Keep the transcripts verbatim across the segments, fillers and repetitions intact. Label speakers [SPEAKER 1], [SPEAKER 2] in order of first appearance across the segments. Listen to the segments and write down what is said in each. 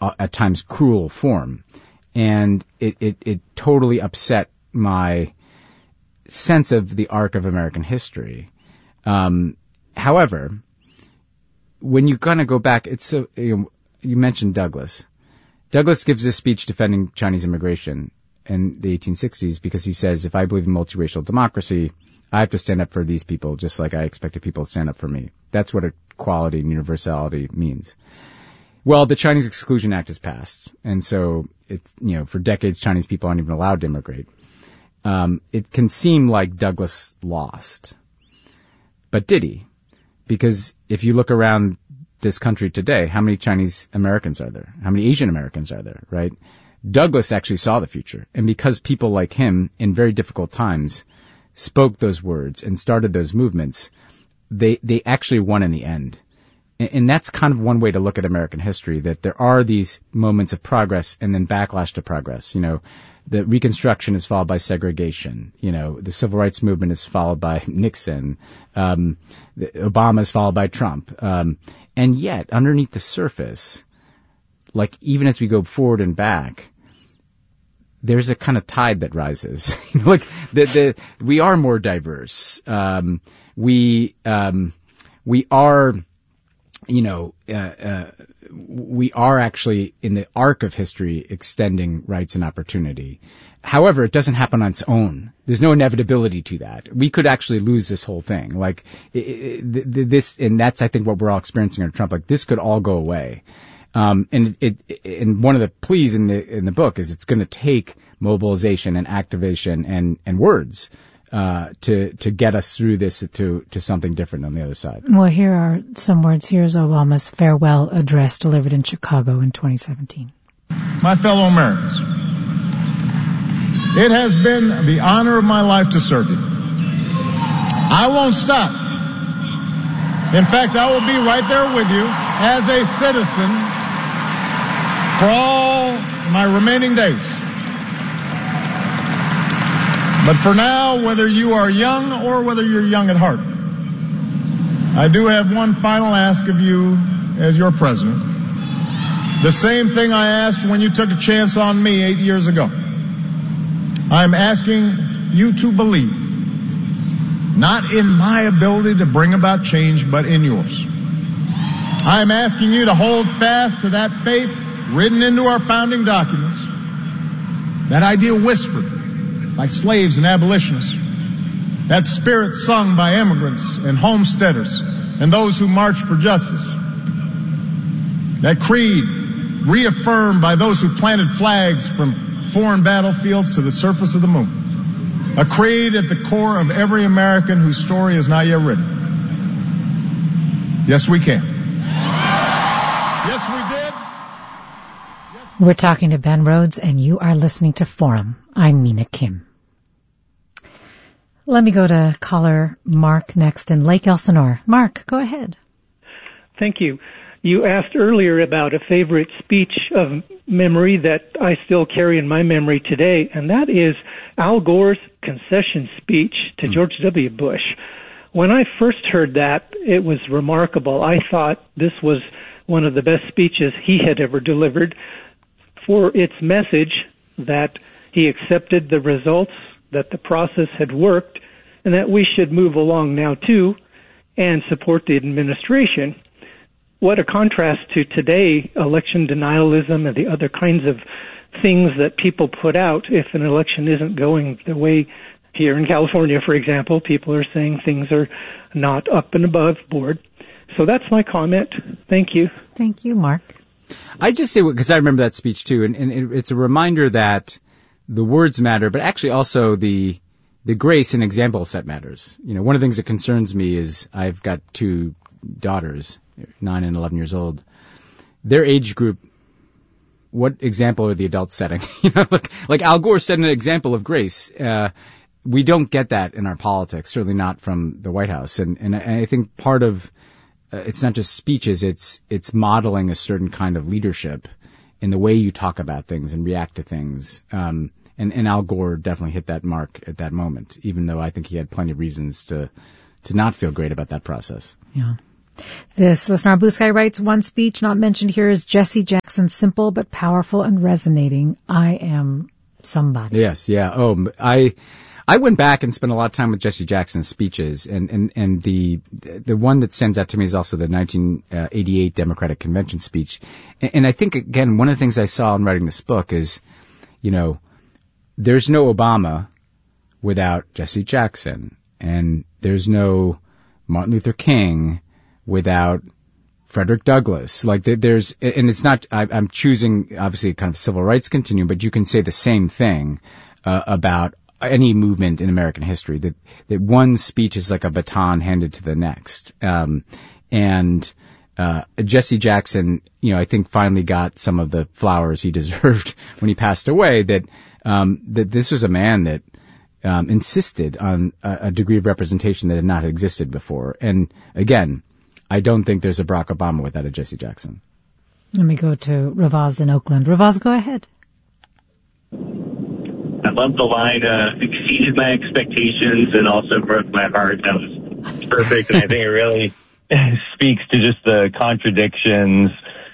[SPEAKER 1] at times cruel form. And it, it, it totally upset my sense of the arc of American history. Um, however, when you kind of go back, it's so, you know, you mentioned Douglas. Douglas gives this speech defending Chinese immigration in the eighteen sixties because he says, if I believe in multiracial democracy, I have to stand up for these people just like I expected people to stand up for me. That's what equality and universality means. Well, the Chinese Exclusion Act is passed, and so it's, you know, for decades Chinese people aren't even allowed to immigrate. Um, it can seem like Douglas lost. But did he? Because if you look around this country today, how many Chinese Americans are there? How many Asian Americans are there, right? Douglas actually saw the future. And because people like him, in very difficult times, spoke those words and started those movements, they, they actually won in the end. And, and that's kind of one way to look at American history, that there are these moments of progress and then backlash to progress. You know, the Reconstruction is followed by segregation. You know, the Civil Rights Movement is followed by Nixon. Um, Obama is followed by Trump. Um, and yet, underneath the surface, like even as we go forward and back, there's a kind of tide that rises. You know, like the, the, we are more diverse. Um, we, um, we are, you know, uh, uh, we are actually in the arc of history extending rights and opportunity. However, it doesn't happen on its own. There's no inevitability to that. We could actually lose this whole thing. Like it, it, this, and that's I think what we're all experiencing under Trump. Like this could all go away. Um, and it, it, and one of the pleas in the in the book is it's going to take mobilization and activation and and words uh, to to get us through this to to something different on the other side.
[SPEAKER 2] Well, here are some words. Here's Obama's farewell address delivered in Chicago in twenty seventeen.
[SPEAKER 3] My fellow Americans, it has been the honor of my life to serve you. I won't stop. In fact, I will be right there with you as a citizen for all my remaining days. But for now, whether you are young or whether you're young at heart, I do have one final ask of you as your president. The same thing I asked when you took a chance on me eight years ago. I'm asking you to believe, not in my ability to bring about change, but in yours. I'm asking you to hold fast to that faith written into our founding documents, that idea whispered by slaves and abolitionists, that spirit sung by immigrants and homesteaders and those who marched for justice, that creed reaffirmed by those who planted flags from foreign battlefields to the surface of the moon, a creed at the core of every American whose story is not yet written. Yes, we can. Yes, we did.
[SPEAKER 2] We're talking to Ben Rhodes, and you are listening to Forum. I'm Mina Kim. Let me go to caller Mark next in Lake Elsinore. Mark, go ahead.
[SPEAKER 4] Thank you. You asked earlier about a favorite speech of memory that I still carry in my memory today, and that is Al Gore's concession speech to George W. Bush. When I first heard that, it was remarkable. I thought this was one of the best speeches he had ever delivered for its message that he accepted the results, that the process had worked, and that we should move along now too and support the administration. What a contrast to today, election denialism and the other kinds of things that people put out if an election isn't going the way here in California, for example. People are saying things are not up and above board. So that's my comment. Thank you.
[SPEAKER 2] Thank you, Mark.
[SPEAKER 1] I just say, because I remember that speech too, and, and it, it's a reminder that the words matter, but actually also the the grace and example set matters. You know, one of the things that concerns me is I've got two daughters, nine and eleven years old. Their age group, what example are the adults setting? You know, like, like Al Gore set an example of grace. Uh, we don't get that in our politics, certainly not from the White House. And, and I think part of uh, it's not just speeches; it's it's modeling a certain kind of leadership in the way you talk about things and react to things. Um, and, and Al Gore definitely hit that mark at that moment, even though I think he had plenty of reasons to to not feel great about that process.
[SPEAKER 2] Yeah. This listener on Blue Sky writes, one speech not mentioned here is Jesse Jackson. Jackson's simple but powerful and resonating, I am somebody.
[SPEAKER 1] Yes, yeah. Oh, I I went back and spent a lot of time with Jesse Jackson's speeches, and, and, and the the one that stands out to me is also the nineteen eighty-eight Democratic Convention speech. And, and I think, again, one of the things I saw in writing this book is, you know, there's no Obama without Jesse Jackson, and there's no Martin Luther King without Frederick Douglass. Like there's, and it's not, I, I'm choosing obviously kind of civil rights continuum, but you can say the same thing uh, about any movement in American history, that, that one speech is like a baton handed to the next. Um, and, uh, Jesse Jackson, you know, I think finally got some of the flowers he deserved when he passed away, that, um, that this was a man that, um, insisted on a, a degree of representation that had not existed before. And again, I don't think there's a Barack Obama without a Jesse Jackson.
[SPEAKER 2] Let me go to Ravaz in Oakland. Ravaz, go ahead.
[SPEAKER 5] I love the line, uh, exceeded my expectations and also broke my heart. That was perfect. And I think it really speaks to just the contradictions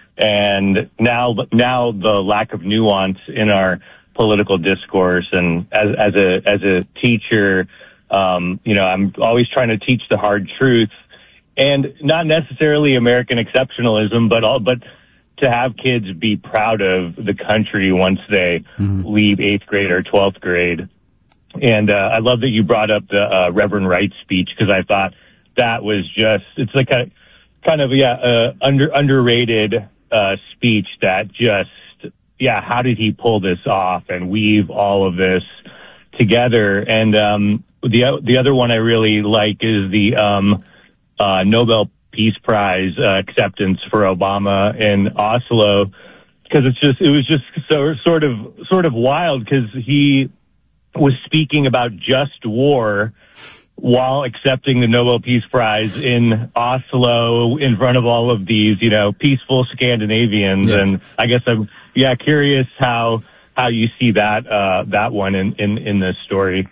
[SPEAKER 5] and now, now the lack of nuance in our political discourse. And as, as a, as a teacher, um, you know, I'm always trying to teach the hard truth, and not necessarily American exceptionalism, but all, but to have kids be proud of the country once they mm-hmm. leave eighth grade or twelfth grade. And, uh, I love that you brought up the, uh, Reverend Wright speech, because I thought that was just, it's like a kind of, yeah, uh, under, underrated, uh, speech that just, yeah, how did he pull this off and weave all of this together? And, um, the, the other one I really like is the, um, uh, Nobel Peace Prize uh, acceptance for Obama in Oslo, because it's just, it was just so sort of, sort of wild, because he was speaking about just war while accepting the Nobel Peace Prize in Oslo in front of all of these, you know, peaceful Scandinavians. Yes. And I guess I'm, yeah, curious how, how you see that, uh, that one in, in, in this story.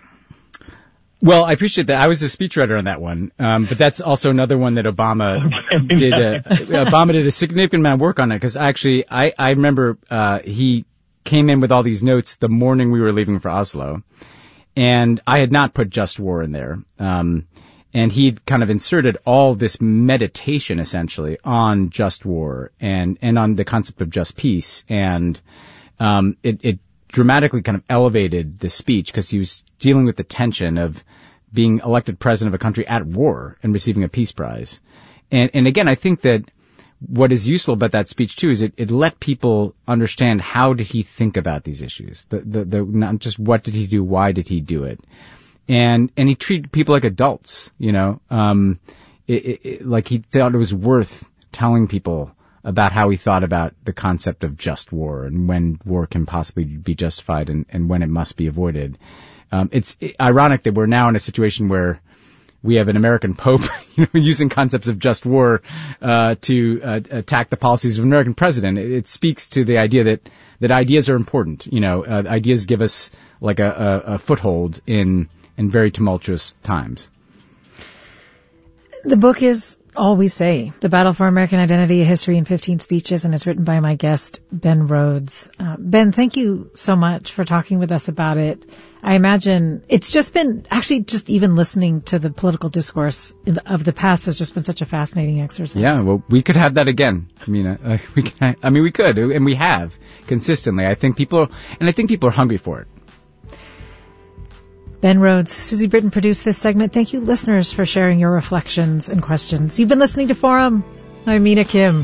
[SPEAKER 1] Well, I appreciate that. I was a speechwriter on that one, um, but that's also another one that Obama did. A, Obama did a significant amount of work on it, because actually, I, I remember uh, he came in with all these notes the morning we were leaving for Oslo, and I had not put just war in there, um, and he'd kind of inserted all this meditation essentially on just war and and on the concept of just peace, and um, it. it dramatically kind of elevated the speech, because he was dealing with the tension of being elected president of a country at war and receiving a peace prize. And, and again, I think that what is useful about that speech too is it, it let people understand how did he think about these issues. The, the, the, not just what did he do, why did he do it? And, and he treated people like adults, you know, um, it, it, it, like he thought it was worth telling people about how he thought about the concept of just war and when war can possibly be justified and, and when it must be avoided. Um, it's ironic that we're now in a situation where we have an American Pope, you know, using concepts of just war uh, to uh, attack the policies of an American president. It, it speaks to the idea that that ideas are important. You know, uh, ideas give us like a, a, a foothold in in very tumultuous times.
[SPEAKER 2] The book is All We Say, The Battle for American Identity, A History in fifteen Speeches, and it's written by my guest, Ben Rhodes. Uh, Ben, thank you so much for talking with us about it. I imagine it's just been, actually just even listening to the political discourse in the, of the past has just been such a fascinating exercise.
[SPEAKER 1] Yeah, well, we could have that again. I mean, uh, we can, I mean, we could, and we have consistently. I think people, are, and I think people are hungry for it.
[SPEAKER 2] Ben Rhodes, Susie Britton produced this segment. Thank you, listeners, for sharing your reflections and questions. You've been listening to Forum. I'm Mina Kim.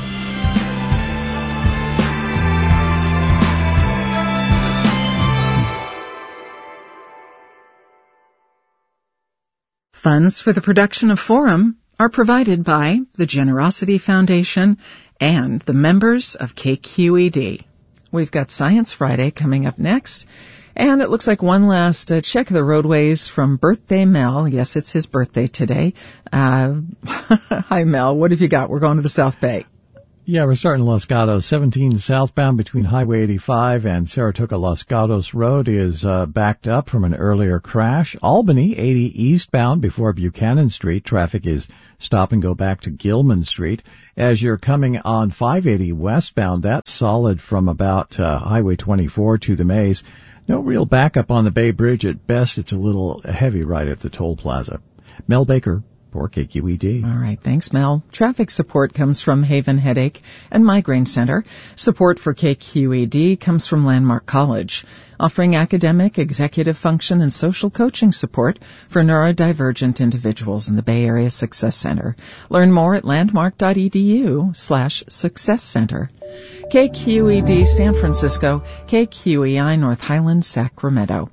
[SPEAKER 6] Funds for the production of Forum are provided by the Generosity Foundation and the members of K Q E D. We've got Science Friday coming up next. And it looks like one last uh, check of the roadways from Birthday Mel. Yes, it's his birthday today. Uh, hi, Mel. What have you got? We're going to the South Bay.
[SPEAKER 7] Yeah, we're starting Los Gatos. seventeen southbound between Highway eighty-five and Saratoga Los Gatos Road is uh, backed up from an earlier crash. Albany, eighty eastbound before Buchanan Street. Traffic is stop and go back to Gilman Street. As you're coming on five eighty westbound, that's solid from about uh, Highway twenty-four to the Maze. No real backup on the Bay Bridge. At best, it's a little heavy right at the toll plaza. Mel Baker for K Q E D.
[SPEAKER 6] All right. Thanks, Mel. Traffic support comes from Haven Headache and Migraine Center. Support for K Q E D comes from Landmark College, offering academic, executive function, and social coaching support for neurodivergent individuals in the Bay Area Success Center. Learn more at landmark.edu slash success center. K Q E D San Francisco, K Q E I North Highland, Sacramento.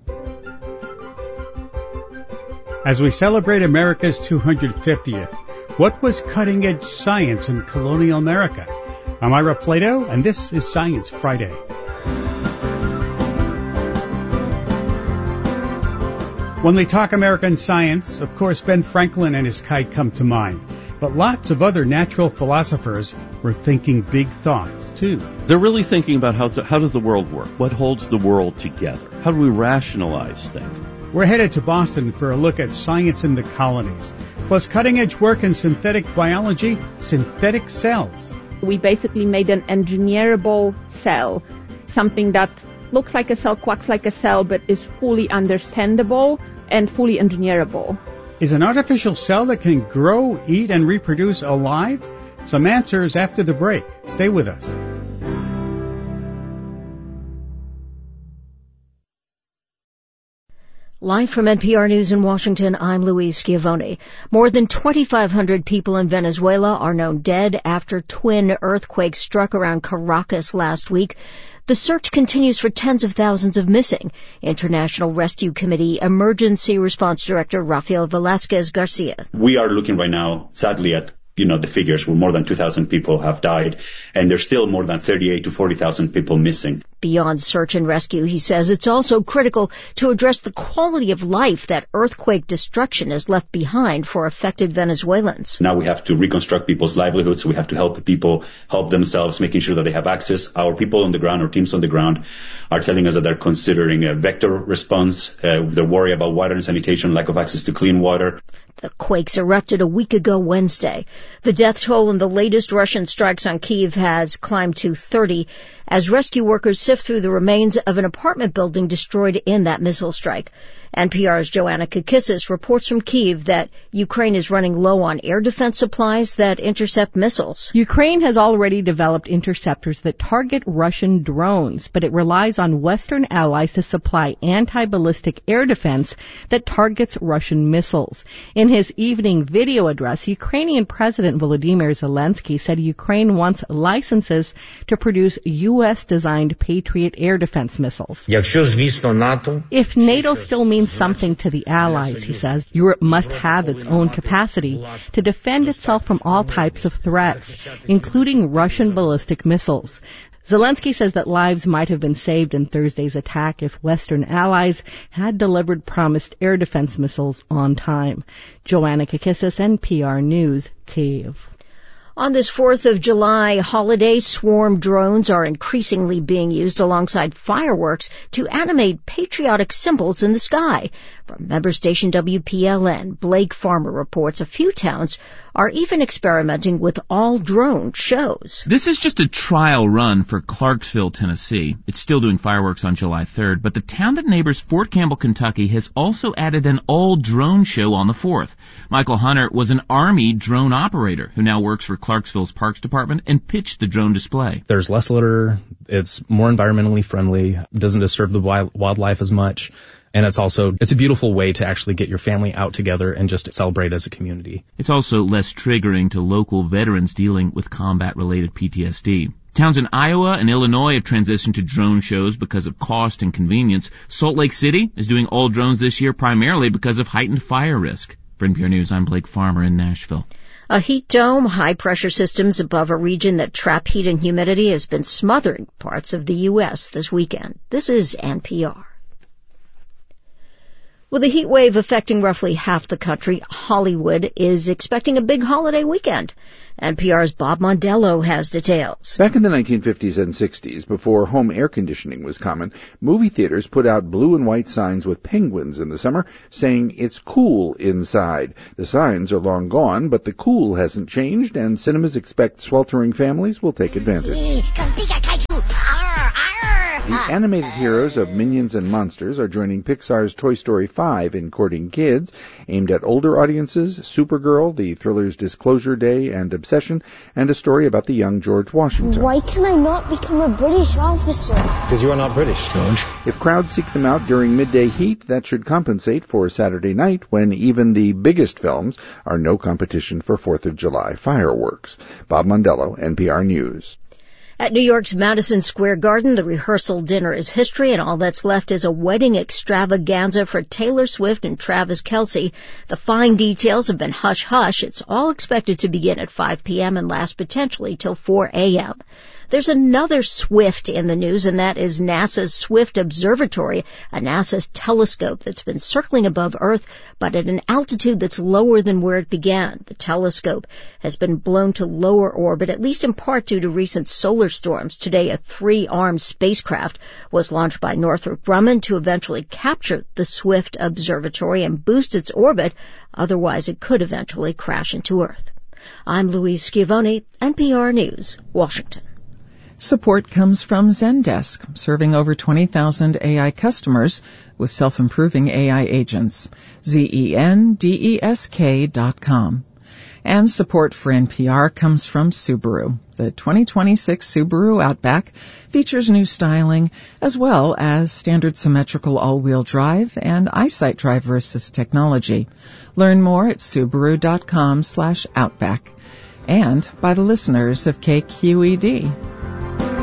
[SPEAKER 8] As we celebrate America's two hundred fiftieth, what was cutting-edge science in colonial America? I'm Ira Plato, and this is Science Friday. When we talk American science, of course, Ben Franklin and his kite come to mind. But lots of other natural philosophers were thinking big thoughts, too.
[SPEAKER 9] They're really thinking about how, to, how does the world work? What holds the world together? How do we rationalize things?
[SPEAKER 8] We're headed to Boston for a look at science in the colonies, plus cutting-edge work in synthetic biology, synthetic cells.
[SPEAKER 10] We basically made an engineerable cell, something that looks like a cell, quacks like a cell, but is fully understandable and fully engineerable.
[SPEAKER 8] Is an artificial cell that can grow, eat, and reproduce alive? Some answers after the break. Stay with us.
[SPEAKER 11] Live from N P R News in Washington, I'm Louise Schiavone. More than twenty-five hundred people in Venezuela are known dead after twin earthquakes struck around Caracas last week. The search continues for tens of thousands of missing. International Rescue Committee Emergency Response Director Rafael Velasquez Garcia.
[SPEAKER 12] We are looking right now, sadly, at you know, the figures where more than two thousand people have died, and there's still more than thirty-eight to forty thousand people missing.
[SPEAKER 11] Beyond search and rescue, he says it's also critical to address the quality of life that earthquake destruction has left behind for affected Venezuelans.
[SPEAKER 12] Now we have to reconstruct people's livelihoods. We have to help people help themselves, making sure that they have access. Our people on the ground, our teams on the ground, are telling us that they're considering a vector response. Uh, they're worried about water and sanitation, lack of access to clean water.
[SPEAKER 11] The quakes erupted a week ago Wednesday. The death toll in the latest Russian strikes on Kyiv has climbed to thirty as rescue workers sift through the remains of an apartment building destroyed in that missile strike. N P R's Joanna Kakissis reports from Kyiv that Ukraine is running low on air defense supplies that intercept missiles.
[SPEAKER 13] Ukraine has already developed interceptors that target Russian drones, but it relies on Western allies to supply anti-ballistic air defense that targets Russian missiles. In his evening video address, Ukrainian President Volodymyr Zelensky said Ukraine wants licenses to produce U S-designed Patriot air defense missiles. If NATO still means something to the allies, he says, Europe must have its own capacity to defend itself from all types of threats, including Russian ballistic missiles. Zelensky says that lives might have been saved in Thursday's attack if Western allies had delivered promised air defense missiles on time. Joanna Kakissis, N P R News, Kyiv.
[SPEAKER 11] On this fourth of July holiday, swarm drones are increasingly being used alongside fireworks to animate patriotic symbols in the sky. From member station W P L N, Blake Farmer reports a few towns are even experimenting with all-drone shows.
[SPEAKER 14] This is just a trial run for Clarksville, Tennessee. It's still doing fireworks on July third, but the town that neighbors Fort Campbell, Kentucky has also added an all-drone show on the fourth. Michael Hunter was an Army drone operator who now works for Clarksville's Parks Department and pitched the drone display.
[SPEAKER 15] There's less litter, it's more environmentally friendly, doesn't disturb the wild, wildlife as much, and it's also, it's a beautiful way to actually get your family out together and just celebrate as a community.
[SPEAKER 14] It's also less triggering to local veterans dealing with combat-related P T S D. Towns in Iowa and Illinois have transitioned to drone shows because of cost and convenience. Salt Lake City is doing all drones this year primarily because of heightened fire risk. For N P R News, I'm Blake Farmer in Nashville.
[SPEAKER 11] A heat dome, high-pressure systems above a region that trap heat and humidity has been smothering parts of the U S this weekend. This is N P R. With a heat wave affecting roughly half the country, Hollywood is expecting a big holiday weekend. N P R's Bob Mondello has details.
[SPEAKER 16] Back in the nineteen fifties and sixties, before home air conditioning was common, movie theaters put out blue and white signs with penguins in the summer saying it's cool inside. The signs are long gone, but the cool hasn't changed, and cinemas expect sweltering families will take advantage. The animated heroes of Minions and Monsters are joining Pixar's Toy Story five in courting kids, aimed at older audiences, Supergirl, the thriller's Disclosure Day and Obsession, and a story about the young George Washington.
[SPEAKER 17] Why can I not become a British officer?
[SPEAKER 18] Because you are not British, George.
[SPEAKER 16] If crowds seek them out during midday heat, that should compensate for Saturday night, when even the biggest films are no competition for fourth of July fireworks. Bob Mondello, N P R News.
[SPEAKER 11] At New York's Madison Square Garden, the rehearsal dinner is history, and all that's left is a wedding extravaganza for Taylor Swift and Travis Kelce. The fine details have been hush-hush. It's all expected to begin at five p.m. and last potentially till four a.m. There's another Swift in the news, and that is NASA's Swift Observatory, a NASA telescope that's been circling above Earth, but at an altitude that's lower than where it began. The telescope has been blown to lower orbit, at least in part due to recent solar storms. Today, a three-armed spacecraft was launched by Northrop Grumman to eventually capture the Swift Observatory and boost its orbit. Otherwise, it could eventually crash into Earth. I'm Louise Schiavone, N P R News, Washington.
[SPEAKER 6] Support comes from Zendesk, serving over twenty thousand A I customers with self-improving A I agents. Z E N D E S K dot com. And support for N P R comes from Subaru. The twenty twenty-six Subaru Outback features new styling as well as standard symmetrical all-wheel drive and EyeSight driver assist technology. Learn more at Subaru dot com slash Outback. And by the listeners of K Q E D.